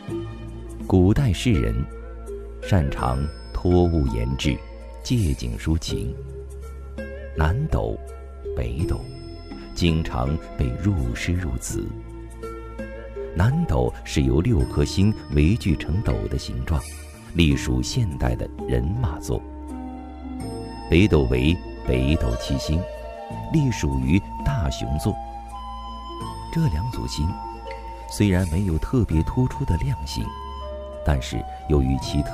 古代诗人擅长托物言志，借景抒情。南斗、北斗经常被入诗入词。南斗是由6颗星围聚成斗的形状，隶属现代的人马座。北斗为北斗七星，隶属于大熊座。这2组星虽然没有特别突出的亮星，但是由于其特